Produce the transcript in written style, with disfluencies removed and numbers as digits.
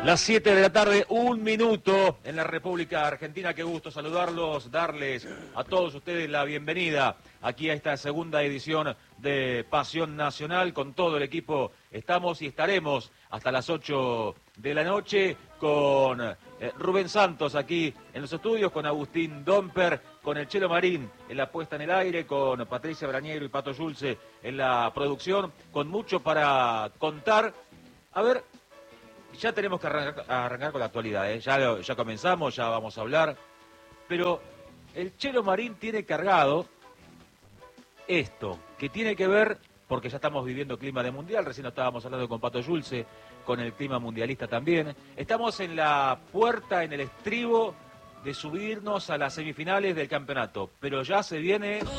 Las 7 de la tarde, 1 minuto en la República Argentina. Qué gusto saludarlos, darles a todos ustedes la bienvenida aquí a esta segunda edición de Pasión Nacional. Con todo el equipo estamos y estaremos hasta las 8 de la noche con Rubén Santos aquí en los estudios, con Agustín Domper, con el Chelo Marín en la puesta en el aire, con Patricia Brañero y Pato Schulze en la producción, con mucho para contar. A ver, ya tenemos que arrancar con la actualidad, ¿eh? Ya comenzamos, ya vamos a hablar. Pero el Chelo Marín tiene cargado esto, que tiene que ver, porque ya estamos viviendo clima de mundial, recién estábamos hablando con Pato Schulze, con el clima mundialista también. Estamos en la puerta, en el estribo de subirnos a las semifinales del campeonato, pero ya se viene